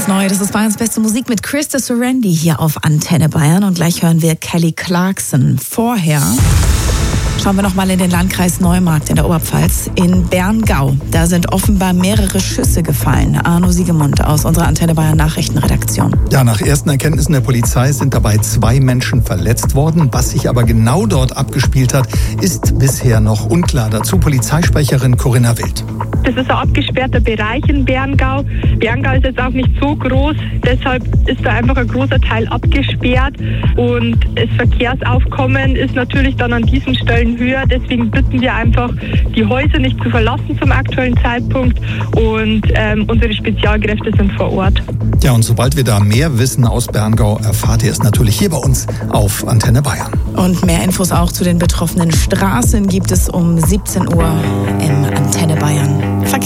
neu. Das ist Bayerns beste Musik mit Krista Serendi hier auf Antenne Bayern. Und gleich hören wir Kelly Clarkson. Vorher schauen wir noch mal in den Landkreis Neumarkt in der Oberpfalz. In Berngau, da sind offenbar mehrere Schüsse gefallen. Arno Siegemund aus unserer Antenne Bayern Nachrichtenredaktion. Ja, nach ersten Erkenntnissen der Polizei sind dabei 2 Menschen verletzt worden. Was sich aber genau dort abgespielt hat, ist bisher noch unklar. Dazu Polizeisprecherin Corinna Wild. Das ist ein abgesperrter Bereich in Berngau. Berngau ist jetzt auch nicht so groß, deshalb ist da einfach ein großer Teil abgesperrt und das Verkehrsaufkommen ist natürlich dann an diesen Stellen höher. Deswegen bitten wir einfach, die Häuser nicht zu verlassen zum aktuellen Zeitpunkt und unsere Spezialkräfte sind vor Ort. Ja, und sobald wir da mehr wissen aus Berngau, erfahrt ihr es natürlich hier bei uns auf Antenne Bayern. Und mehr Infos auch zu den betroffenen Straßen gibt es um 17 Uhr im Antenne Bayern Verkehr.